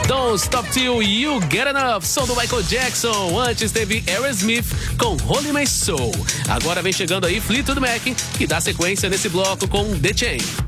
Don't Stop Till You Get Enough, som do Michael Jackson. Antes teve Aerosmith com Holy My Soul. Agora vem chegando aí Fleetwood Mac, que dá sequência nesse bloco com The Chain.